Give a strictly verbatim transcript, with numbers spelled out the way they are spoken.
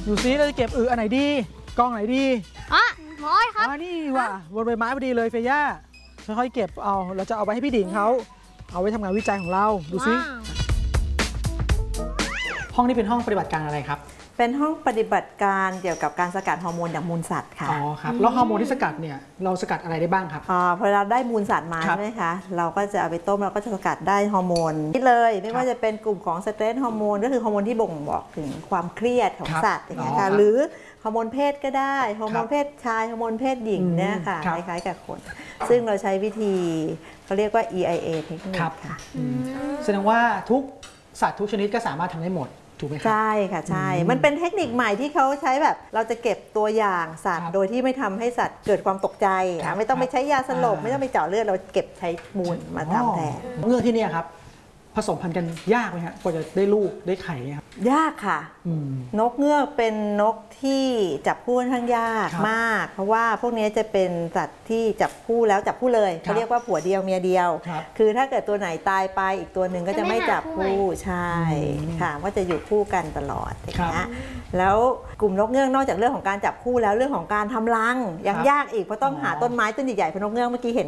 ดูซิเราจะเก็บเอออันไหนดีกองไหนดีอ่ะหมอยครับอ่านี่ว่ะบนใบไม้พอดีเลยเฟย่าค่อยๆเก็บเอาเราจะเอาไปให้พี่ดิ่งเขาเอาไว้ทำงานวิจัยของเราดูซิห้องนี้เป็นห้องปฏิบัติการอะไรครับเป็นห้องปฏิบัติการเกี่ยวกับการสกัดฮอร์โมนจากมูลสัตว์ค่ะอ๋อครับแล้วฮอร์โมนที่สกัดเนี่ยเราสกัดอะไรได้บ้างครับอ่าพอเราได้มูลสัตว์มาใช่ไหมคะเราก็จะเอาไปต้มเราก็จะสกัดได้ฮอร์โมนนี่เลยไม่ว่าจะเป็นกลุ่มของสเตรสฮอร์โมนก็คือฮอร์โมนที่บ่งบอกถึงความเครียดของสัตว์อย่างเงี้ยค่ะหรือฮอร์โมนเพศก็ได้ฮอร์โมนเพศชายฮอร์โมนเพศหญิงเนี่ยค่ะคล้ายๆกับคนซึ่งเราใช้วิธีเขาเรียกว่า อี ไอ เอ เทคนิคค่ะแสดงว่าทุกสัตว์ทุกชนิดก็สามารถทำได้หมดถูกไหมครับใช่ค่ะใช่มันเป็นเทคนิคใหม่ที่เขาใช้แบบเราจะเก็บตัวอย่างสัตว์โดยที่ไม่ทำให้สัตว์เกิดความตกใจไม่ต้องไปใช้ยาสลบไม่ต้องไปเจาะเลือดเราเก็บใช้มูลมาทำแทนเงื่อนที่นี่ครับผสมพันธุ์กันยากไหมครับกว่าจะได้ลูกได้ไข่ครับยากค่ะนกเงือกเป็นนกที่จับคู่ค่อนข้างยากมากเพราะว่าพวกนี้จะเป็นสัตว์ที่จับคู่แล้วจับคู่เลยเขาเรียกว่าผัวเดียวเมียเดียวคือถ้าเกิดตัวไหนตายไปอีกตัวหนึ่งก็จะไม่จับคู่ใช่ค่ะก็จะอยู่คู่กันตลอดอย่างเงี้ยแล้วกลุ่มนกเงือกนอกจากเรื่องของการจับคู่แล้วเรื่องของการทำรังยังยากอีกเพราะต้องหาต้นไม้ต้นใหญ่ๆเพราะนกเงือกเมื่อกี้เห็น